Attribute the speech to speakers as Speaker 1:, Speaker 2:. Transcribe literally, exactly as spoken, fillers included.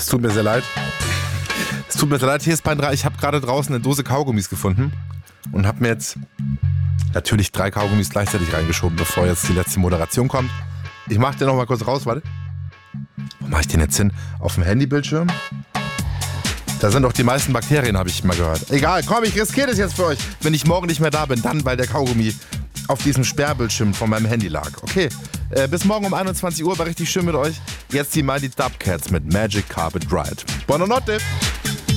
Speaker 1: tut mir sehr leid. Es tut mir sehr leid, hier ist Bayern drei. Ich habe gerade draußen eine Dose Kaugummis gefunden und habe mir jetzt natürlich drei Kaugummis gleichzeitig reingeschoben, bevor jetzt die letzte Moderation kommt. Ich mache den noch mal kurz raus, warte. Wo mache ich den jetzt hin? Auf dem Handybildschirm? Da sind doch die meisten Bakterien, habe ich mal gehört. Egal, komm, ich riskiere das jetzt für euch. Wenn ich morgen nicht mehr da bin, dann, weil der Kaugummi auf diesem Sperrbildschirm von meinem Handy lag. Okay, äh, bis morgen um einundzwanzig Uhr, war richtig schön mit euch. Jetzt die Mighty Dubcats mit Magic Carpet Ride. Buonanotte!